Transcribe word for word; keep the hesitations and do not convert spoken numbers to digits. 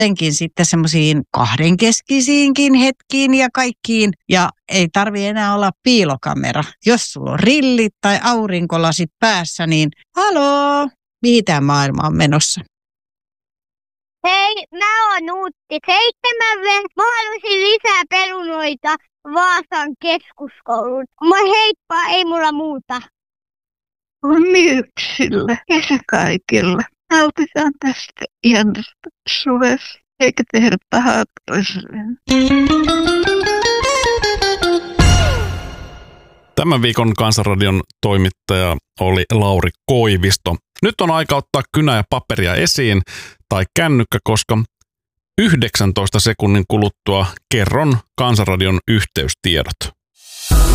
Jotenkin sitten semmoisiin kahdenkeskisiinkin hetkiin ja kaikkiin. Ja ei tarvi enää olla piilokamera. Jos sulla on rillit tai aurinkolasit päässä, niin haloo, mihin tämä maailma on menossa? Hei, mä oon Uutti. Seitsemän V. Mä haluaisin lisää perunoita Vaasan keskuskouluun. Mä heippa, ei mulla muuta. Onniyksille ja kaikille. Nautitaan tästä ihanasta suvesta, eikä tehdä pahaa toisilleen. Tämän viikon Kansanradion toimittaja oli Lauri Koivisto. Nyt on aika ottaa kynä ja paperia esiin tai kännykkä, koska yhdeksäntoista sekunnin kuluttua kerron Kansanradion yhteystiedot.